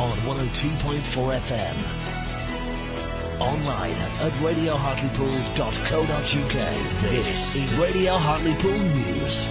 on 102.4 FM. Online at radiohartlepool.co.uk. This is Radio Hartlepool News.